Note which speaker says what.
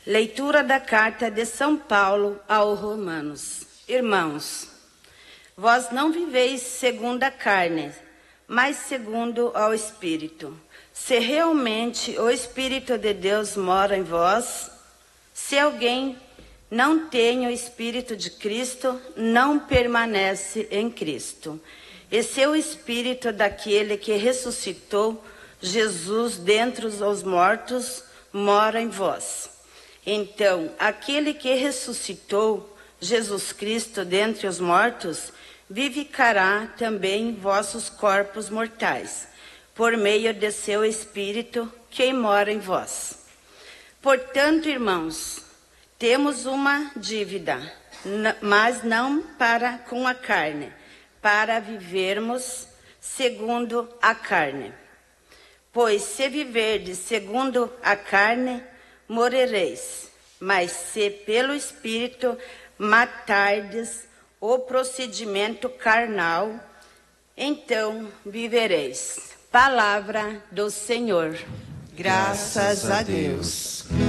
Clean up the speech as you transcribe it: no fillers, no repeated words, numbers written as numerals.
Speaker 1: Leitura da carta de São Paulo aos Romanos. Irmãos, vós não viveis segundo a carne, mas segundo ao Espírito. Se realmente o Espírito de Deus mora em vós, se alguém não tem o Espírito de Cristo, não permanece em Cristo. E se o Espírito daquele que ressuscitou Jesus dentre os mortos mora em vós, então aquele que ressuscitou Jesus Cristo dentre os mortos vivificará também vossos corpos mortais, por meio de seu Espírito que mora em vós. Portanto, irmãos, temos uma dívida, mas não para com a carne, para vivermos segundo a carne. Pois se viverdes segundo a carne, morrereis. Mas se pelo Espírito matardes o procedimento carnal, então vivereis. Palavra do Senhor.
Speaker 2: Graças a Deus.